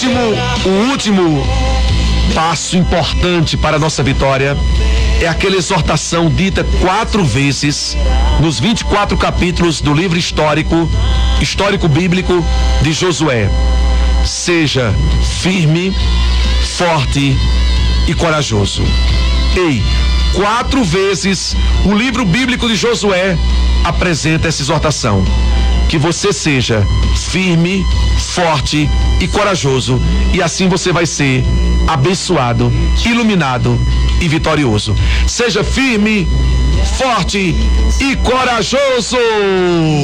O último passo importante para a nossa vitória é aquela exortação dita 4 vezes nos 24 capítulos do livro histórico bíblico de Josué. Seja firme, forte e corajoso. 4 vezes o livro bíblico de Josué apresenta essa exortação. Que você seja firme, forte e corajoso, e assim você vai ser abençoado, iluminado e vitorioso. Seja firme, forte e corajoso.